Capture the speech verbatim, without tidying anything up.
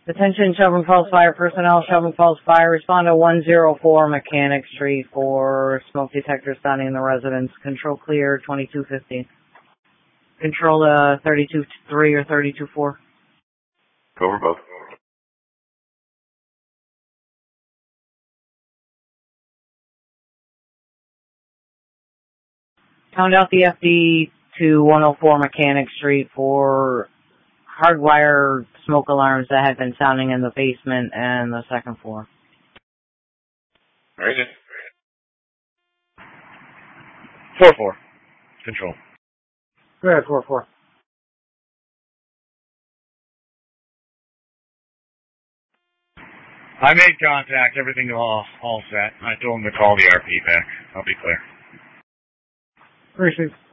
Attention, Shelburne Falls Fire personnel, Shelburne Falls Fire, respond to one oh four Mechanic Street for smoke detectors sounding in the residence. Control clear, twenty-two fifty. Control uh, thirty-two three or thirty-two four. Over both. Pound out the F D to one oh four Mechanic Street for hardwire smoke alarms that had been sounding in the basement and the second floor. Very good. four four. Control. Go ahead, four four. I made contact. Everything all all set. I told him to call the R P back. I'll be clear. Appreciate it.